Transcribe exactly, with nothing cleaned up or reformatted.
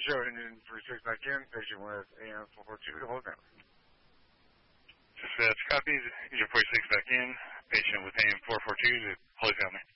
show, engine three six back in, patient with A M four four two, hold down. Dispatch copies, engine four six back in, patient with A M four four two, Holy Family.